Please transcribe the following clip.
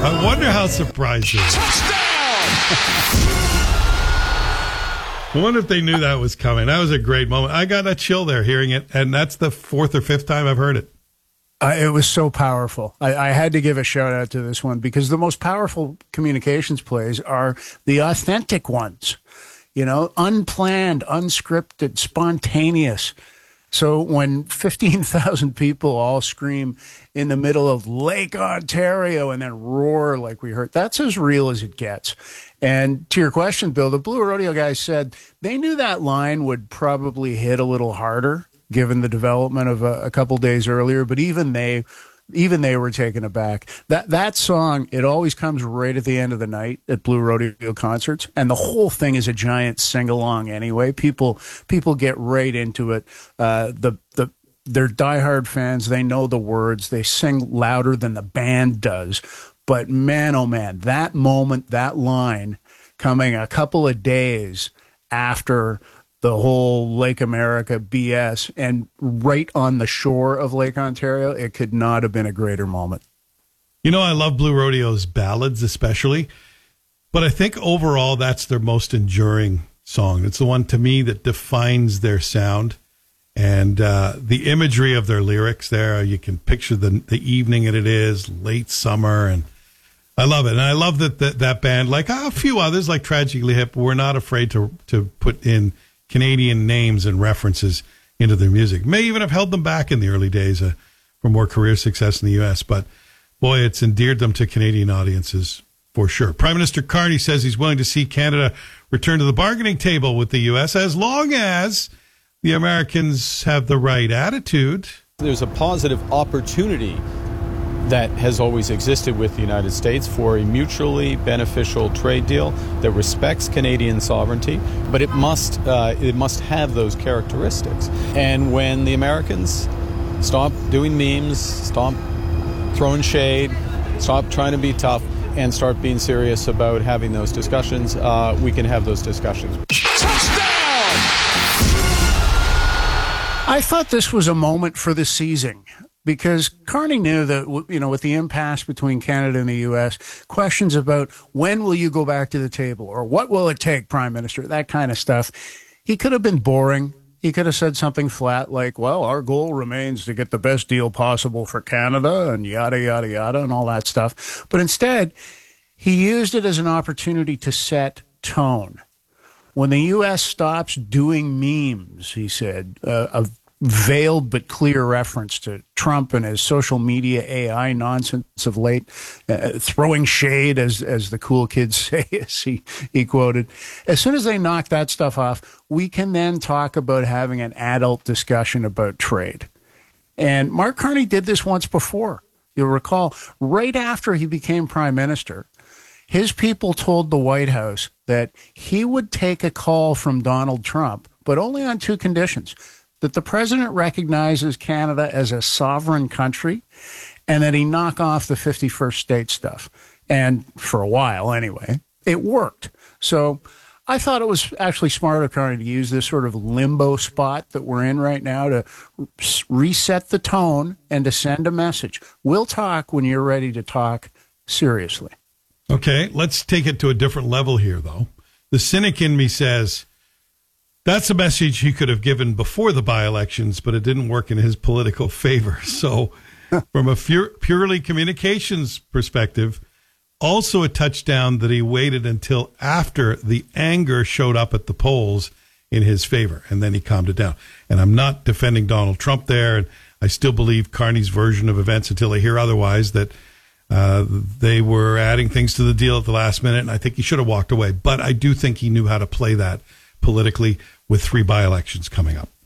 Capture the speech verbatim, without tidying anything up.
I wonder how surprised they were. I wonder if they knew that was coming. That was a great moment. I got a chill there hearing it, and that's the fourth or fifth time I've heard it. Uh, it was so powerful. I, I had to give a shout out to this one because the most powerful communications plays are the authentic ones, you know, unplanned, unscripted, spontaneous. So when fifteen thousand people all scream in the middle of Lake Ontario and then roar like we heard, that's as real as it gets. And to your question, Bill, the Blue Rodeo guys said they knew that line would probably hit a little harder given the development of a, a couple days earlier, but even they even they were taken aback. That that song, it always comes right at the end of the night at Blue Rodeo concerts, and the whole thing is a giant sing-along anyway. People people get right into it. Uh, the the they're diehard fans. They know the words. They sing louder than the band does. But man, oh man, that moment, that line coming a couple of days after the whole Lake America B S and right on the shore of Lake Ontario, it could not have been a greater moment. You know, I love Blue Rodeo's ballads especially, but I think overall that's their most enduring song. It's the one to me that defines their sound and uh, the imagery of their lyrics there. You can picture the, the evening that it is, late summer, and I love it. And I love that that, that band, like a few others like Tragically Hip, were not afraid to to put in Canadian names and references into their music. May even have held them back in the early days uh, for more career success in the U S, but boy, it's endeared them to Canadian audiences for sure. Prime Minister Carney says he's willing to see Canada return to the bargaining table with the U S as long as the Americans have the right attitude. There's a positive opportunity that has always existed with the United States for a mutually beneficial trade deal that respects Canadian sovereignty, but it must uh, it must have those characteristics. And when the Americans stop doing memes, stop throwing shade, stop trying to be tough, and start being serious about having those discussions, uh, we can have those discussions. Touchdown! I thought this was a moment for the seizing. Because Carney knew that, you know, with the impasse between Canada and the U S, questions about when will you go back to the table or what will it take, Prime Minister, that kind of stuff. He could have been boring. He could have said something flat like, well, our goal remains to get the best deal possible for Canada and yada, yada, yada, and all that stuff. But instead, he used it as an opportunity to set tone. When the U S stops doing memes, he said, uh, of veiled but clear reference to Trump and his social media A I nonsense of late, uh, throwing shade, as as the cool kids say, as he, he quoted. As soon as they knock that stuff off, we can then talk about having an adult discussion about trade. And Mark Carney did this once before. You'll recall, right after he became prime minister, his people told the White House that he would take a call from Donald Trump, but only on two conditions: that the president recognizes Canada as a sovereign country and that he knock off the fifty-first state stuff. And for a while, anyway, it worked. So I thought it was actually smart of Carney to use this sort of limbo spot that we're in right now to reset the tone and to send a message. We'll talk when you're ready to talk seriously. Okay, let's take it to a different level here, though. The cynic in me says, that's a message he could have given before the by-elections, but it didn't work in his political favor. So from a pure, purely communications perspective, also a touchdown that he waited until after the anger showed up at the polls in his favor, and then he calmed it down. And I'm not defending Donald Trump there, and I still believe Carney's version of events until I hear otherwise, that uh, they were adding things to the deal at the last minute, and I think he should have walked away. But I do think he knew how to play that politically with three by-elections coming up.